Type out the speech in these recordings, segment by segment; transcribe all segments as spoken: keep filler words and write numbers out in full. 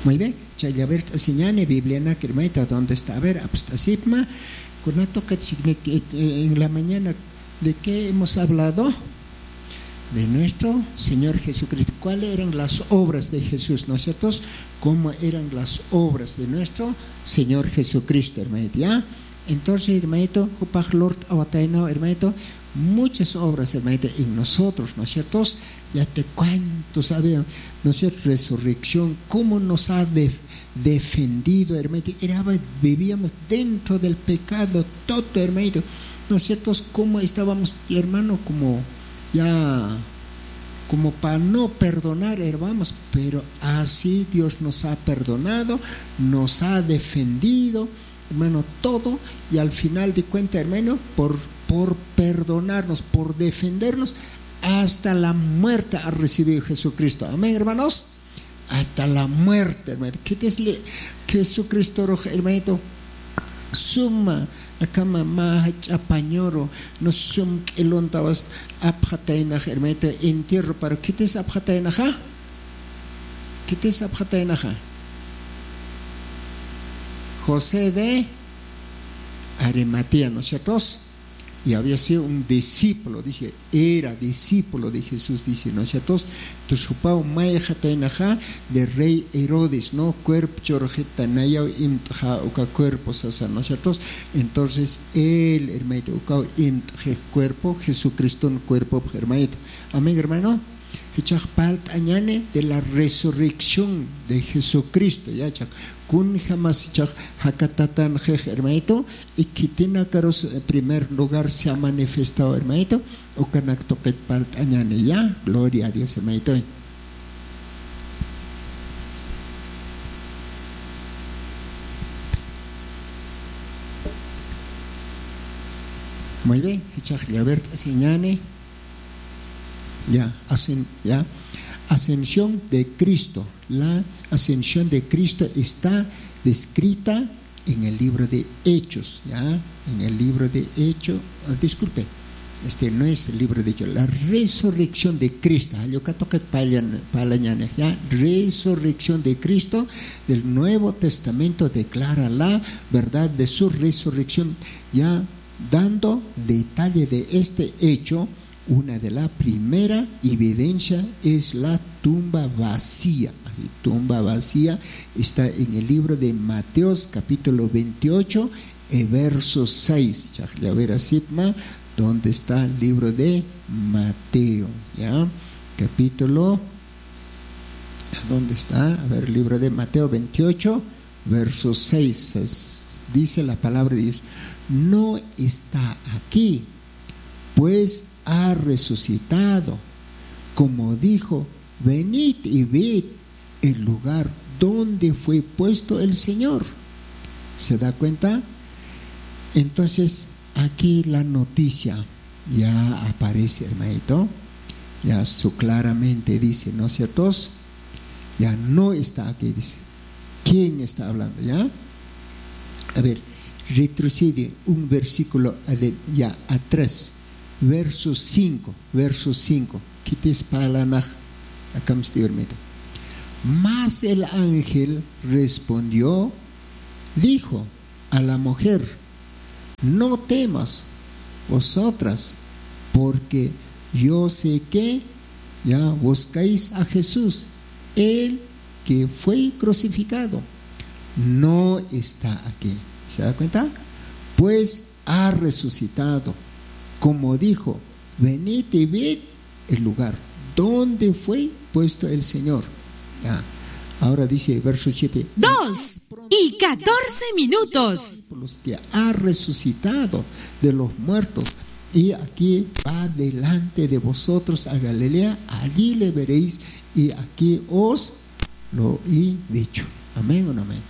Muy bien, chay a ver, señane Biblia que hermanito, ¿dónde está? A ver, abstasipma, con esto que en la mañana, ¿de qué hemos hablado? De nuestro Señor Jesucristo. ¿Cuáles eran las obras de Jesús? ¿No es cierto? ¿Cómo eran las obras de nuestro Señor Jesucristo, hermanito? ¿Ya? Entonces, hermanito, hermanito, muchas obras, hermanito, en nosotros, ¿no es cierto? Ya te cuento, ¿sabes? ¿No es cierto? Resurrección, cómo nos ha de, defendido, hermanito. Era, vivíamos dentro del pecado, todo, hermanito. ¿No es cierto? Cómo estábamos, hermano, como ya, como para no perdonar, hermanos, pero así Dios nos ha perdonado, nos ha defendido, hermano, todo, y al final de cuentas, hermano, por, por perdonarnos, por defendernos, hasta la muerte ha recibido Jesucristo. Amén, hermanos. Hasta la muerte, hermano. ¿Qué es Jesucristo, hermanito? Suma, acá mamá, chapañoro, no sum elontabas abjatainaj, hermanito, entierro, pero ¿qué es abjatainaja? ¿Qué es abjatainaja? José de Arimatea, ¿no es cierto? Y había sido un discípulo, dice, era discípulo de Jesús, dice, ¿no es cierto? Tushupao mayajatenaja de rey Herodes, ¿no? Cuerpo chorjeta naya imtja uka cuerpo sasa, ¿no es cierto? Entonces él, hermano, uka imtja cuerpo, Jesucristo un cuerpo, hermano. Amén, hermano. Echak palt añane de la resurrección de Jesucristo, ya chak kun jamás chak hakatatan jej, hermanito, y kitina caros en primer lugar se ha manifestado, hermanito, o canak toquet palt añane, ya, gloria a Dios, hermanito. Muy bien, echak ya ver señane. Ya, ascen, ya, ascensión de Cristo. La ascensión de Cristo está descrita en el libro de Hechos, ya, en el libro de Hechos, oh, disculpe, este no es el libro de Hechos, la resurrección de Cristo, ya, resurrección de Cristo del Nuevo Testamento declara la verdad de su resurrección, ya, dando detalle de este hecho. Una de la primera evidencia es la tumba vacía. Así, tumba vacía está en el libro de Mateo, capítulo veintiocho, eh, verso seis. A ver, así, ¿dónde está el libro de Mateo? ¿Ya? Capítulo, ¿dónde está? A ver, el libro de Mateo veintiocho, verso seis. Dice la palabra de Dios: no está aquí, pues ha resucitado, como dijo, venid y ved el lugar donde fue puesto el Señor. ¿Se da cuenta? Entonces aquí la noticia ya aparece, hermanito, ya su claramente dice, ¿no es cierto? Ya no está aquí, dice. ¿Quién está hablando? ¿Ya? A ver, retrocede un versículo ya atrás. Verso cinco, verso cinco. Quites palanaj, acá me estoy dormido. Mas el ángel respondió, dijo a la mujer: no temas vosotras, porque yo sé que ya buscáis a Jesús, el que fue crucificado. No está aquí. ¿Se da cuenta? Pues ha resucitado, como dijo, venid y ved el lugar donde fue puesto el Señor. Ya. Ahora dice verso siete. Dos y catorce minutos. Por los que ha resucitado de los muertos. Y aquí va delante de vosotros a Galilea, allí le veréis, y aquí os lo he dicho. Amén o no amén.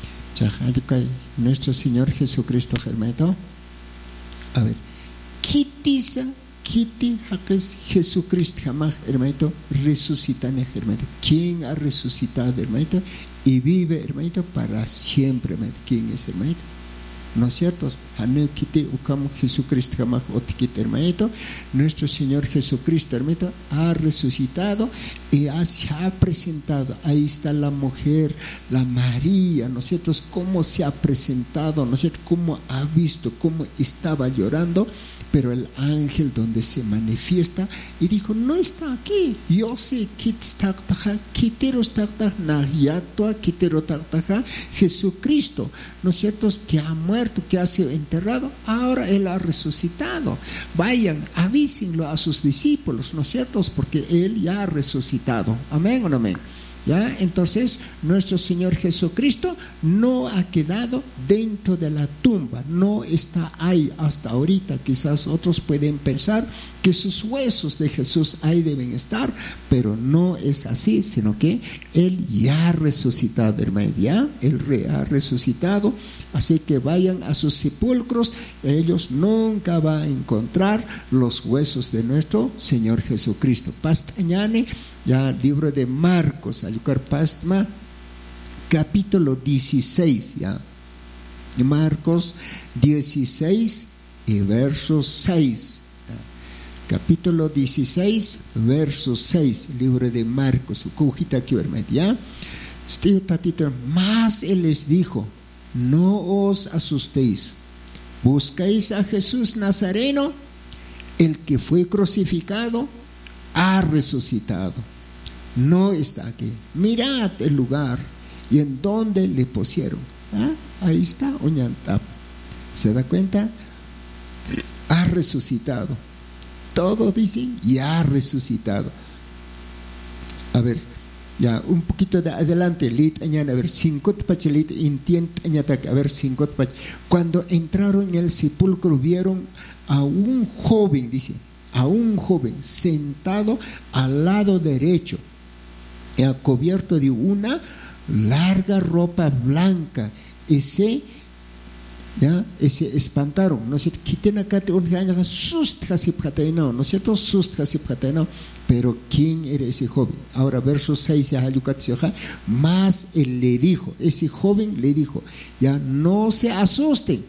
Nuestro Señor Jesucristo, hermano. A ver. Kitisa, kiti, hakes Jesucristo jamás, hermanito, resucitan, hermanito. ¿Quién ha resucitado, hermanito? Y vive, hermanito, para siempre, hermanito. ¿Quién es, hermanito? ¿no es cierto? Jesucristo, hermanito, nuestro Señor Jesucristo, hermanito, ha resucitado y ha, se ha presentado. Ahí está la mujer, la María, ¿no es cierto? Cómo se ha presentado, ¿no es cierto? Cómo ha visto, cómo estaba llorando, pero el ángel donde se manifiesta y dijo, no está aquí. Yo sé que está Jesucristo, ¿no es cierto? Que ha muerto, que ha sido enterrado, ahora Él ha resucitado. Vayan, avísenlo a sus discípulos, ¿no es cierto? Porque Él ya ha resucitado. Amén o no amén. ¿Ya? Entonces nuestro Señor Jesucristo no ha quedado dentro de la tumba, no está ahí hasta ahorita. Quizás otros pueden pensar que sus huesos de Jesús ahí deben estar, pero no es así, sino que Él ya ha resucitado, hermano, ya Él ha resucitado. Así que vayan a sus sepulcros, ellos nunca van a encontrar los huesos de nuestro Señor Jesucristo. Pastañane, ya libro de Marcos, Alucar Pastma, capítulo dieciséis, ya. Marcos dieciséis y verso seis. Capítulo dieciséis, verso seis, libro de Marcos. ¿Ya? Más Él les dijo, no os asustéis, buscáis a Jesús Nazareno, el que fue crucificado, ha resucitado, no está aquí. Mirad el lugar y en donde le pusieron. ¿Ah? Ahí está Oñantap. ¿Se da cuenta? Ha resucitado. Todo dicen y ha resucitado. A ver, ya un poquito de adelante, a ver, cinco pachelit, a ver, cinco pach. Cuando entraron en el sepulcro vieron a un joven, dice, a un joven sentado al lado derecho, cubierto de una larga ropa blanca. Ese ya se espantaron, ¿no es cierto? ¿No es cierto? Pero ¿quién era ese joven? Ahora verso seis, más él le dijo, ese joven le dijo, ya no se asusten,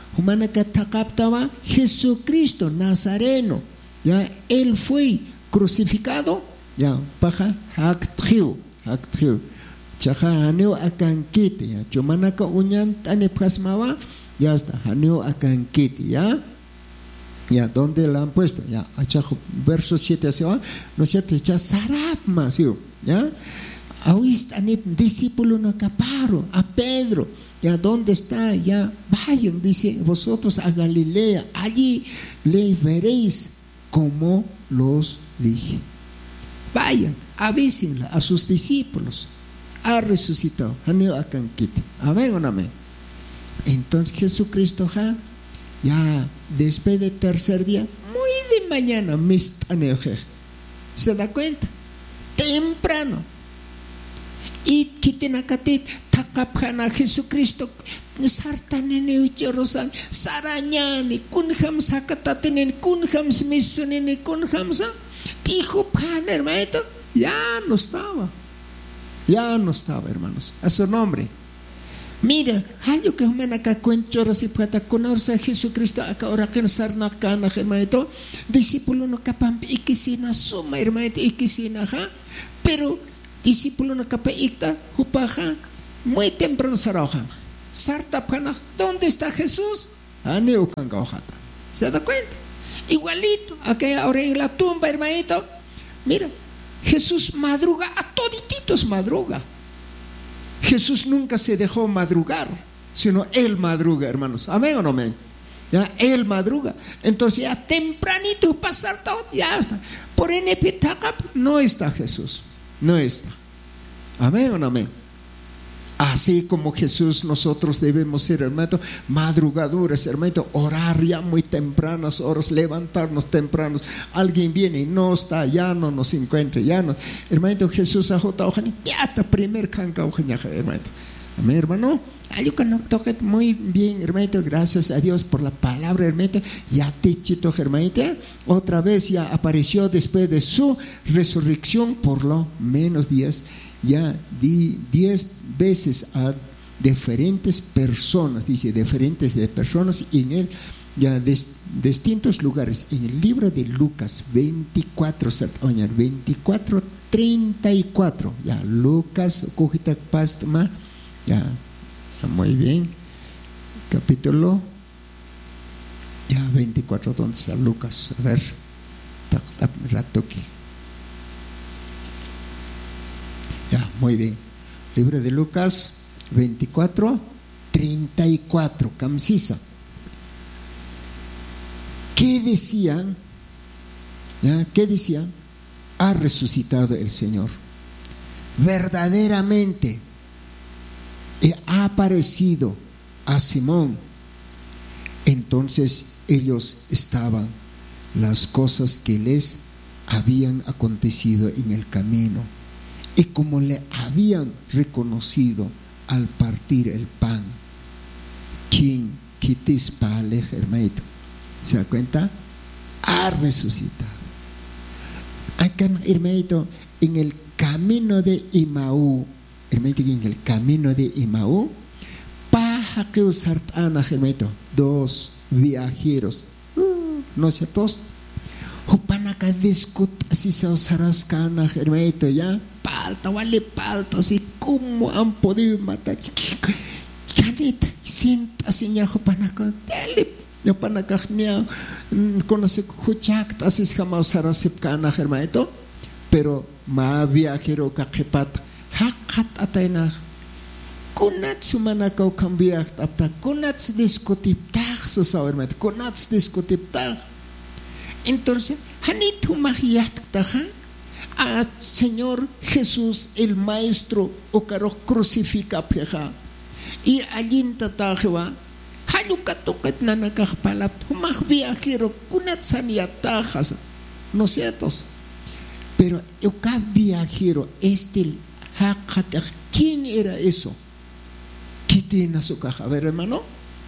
Jesucristo Nazareno, ya él fue crucificado, ya paja actriu actriu chaja haneo akankite, ya chumanaka uñan tane pasmawa, ya está, haneo akankite, ya. Ya, ¿dónde la han puesto? Ya, achajo, verso siete hacia abajo, ¿no es cierto? Ya, sarap más, ya. Ahorita discípulo no caparo, a Pedro, ya, ¿dónde está? Ya, vayan, dice, vosotros a Galilea, allí le veréis como los dije. Vayan, avísenla a sus discípulos, ha resucitado, haneo akankite. Amén o no amén. Entonces Jesucristo, ja, ya después del tercer día, muy de mañana, ¿se da cuenta? Temprano. Y kitenakatit, takapjana Jesucristo, sartanene uchorosan, sarañani, kunham sakatatenen, kunham smisunene, kunham sa, dijo pan, hermano, ya no estaba. Ya no estaba, hermanos, a su nombre. Mira, ayo que me acá cuenchora si pueda conocer a Jesucristo acá ahora que nos arna acá na hermanito, discípulo no capam y que si na suma hermanito y que si na ja, pero discípulo no capa icta hupaja muy temprano saraja, sarta pana, ¿dónde está Jesús? Aneo kangahata. ¿Se da cuenta? Igualito, acá ahora en la tumba hermanito, mira, Jesús madruga, a todititos madruga. Jesús nunca se dejó madrugar, sino Él madruga, hermanos. Amén o no amén. Ya, Él madruga. Entonces ya tempranito pasar todo, ya está. Por N P Takap no está Jesús. No está. Amén o no amén. Así como Jesús, nosotros debemos ser, hermano, madrugadores, hermano, orar ya muy tempranas horas, levantarnos tempranos. Alguien viene y no está, ya no nos encuentra, ya no. Hermano, Jesús ajota ojani, ya está primer canca ojani, hermano. Amén, hermano. Muy bien, hermano, gracias a Dios por la palabra, hermano. Ya te chito, hermano. Otra vez ya apareció después de su resurrección, por lo menos diez. Ya di diez veces a diferentes personas, dice diferentes de personas en el ya de distintos lugares. En el libro de Lucas veinticuatro, veinticuatro, treinta y cuatro, ya Lucas, cogita pastma, ya, ya muy bien, capítulo ya veinticuatro, ¿dónde está Lucas? A ver, rato aquí. Ya, muy bien. Libro de Lucas veinticuatro, treinta y cuatro, Camsisa. ¿Qué decían? ¿Ya? ¿Qué decían? Ha resucitado el Señor. Verdaderamente ha aparecido a Simón. Entonces ellos estaban las cosas que les habían acontecido en el camino, y como le habían reconocido al partir el pan, quien quitis pale hermanito, ¿se da cuenta? Ha resucitado. Acá, hermanito, en el camino de Imaú, hermanito, en el camino de Imaú, paja que usar hermanito, dos viajeros, no sé, todos, Hupanaka discut así se usarás cana, hermanito, ya, palta, vale palta, así como han podido matar. Janita, sienta así ya, Hupanaka, dale, Hupanaka, mía, conoce Huchak, así se llama usarás cana, hermanito, pero ma viajero kakepat, hakat ataina. Kunat sumanaka o cambiar tapta, kunat discutip tag, so saber, kunat discutip tag. Entonces, Hanit Humahiat Taja, a Señor Jesús, el Maestro, o caro crucifica peja, y allí tatajeva, Hayukatoket Nanakaj Palap, Humach viajero, Kunat Saniatajas, no ciertos. Pero el viajero, este Hakataj, ¿quién era eso? ¿Qué tiene su caja? A ver, hermano.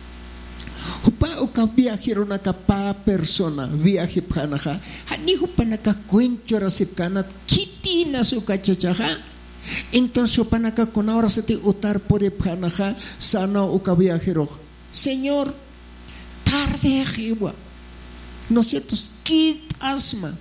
Hupa uka viajero naka pa persona viaje panaja hani hupa naka cuenchora sipkanat kitina su cachachaja. Entonces hupa naka con ahora se te utar por panaja sana uka viajero, Señor, tarde jiwa, no es cierto, kit asma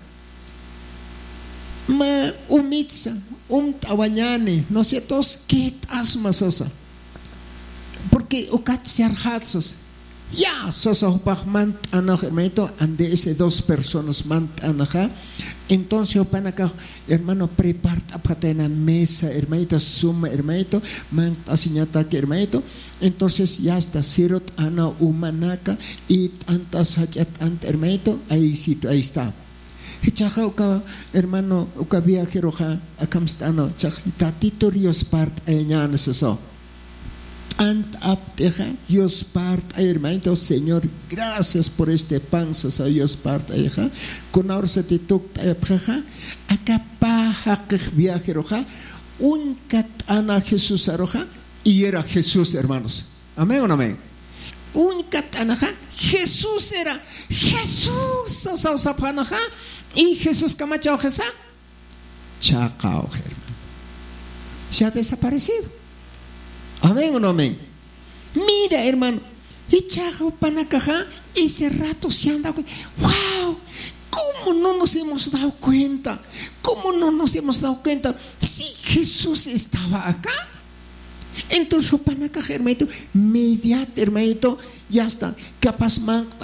ma umitza um tawañane, no es cierto, kit asma sosa, porque ukat se arhatzos. Ya, sosopach mant anaj, hermanito, ande ese dos personas mant anaja. Entonces, opanaka, hermano, prepara para una mesa, hermanito, suma, hermanito, mant asiñata que hermanito. Entonces, ya está, sirot ana humanaka, y antas hachat ant, hermanito, ahí sí, ahí está. Hichaja, uka, hermano, uka viajero, ja, akamstano, chaj, tatito rios part, añan, eso. Ant apteja, Dios part, hermanito, Señor, gracias por este pan, sosa, Dios part, eja, con ahora se te toca, eja, acá paja que viajeroja, un cat ana Jesús aroja, y era Jesús, hermanos. Amén o no amén. Un cat anaja, Jesús era Jesús, sosa, sosa, panaja, y Jesús camacha ojesa, chacao, hermano, se ha desaparecido. Amén o no amén. Mira, hermano, y chajo panacaja, ese rato se anda, wow, ¿cómo no nos hemos dado cuenta? ¿Cómo no nos hemos dado cuenta? Si Jesús estaba acá. Entonces panacaja, hermanito, mediat, hermanito, ya está, capaz man